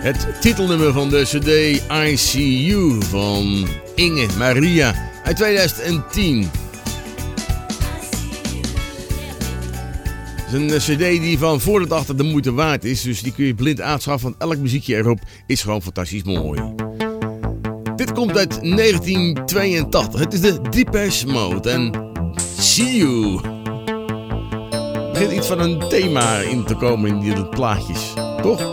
Het titelnummer van de CD I See You van Inge Maria uit 2010. Het is een CD die van voor tot achter de moeite waard is, dus die kun je blind aanschaffen, want elk muziekje erop is gewoon fantastisch mooi. Dit komt uit 1982. Het is de Depeche Mode en See You. Er begint iets van een thema in te komen in die plaatjes, toch?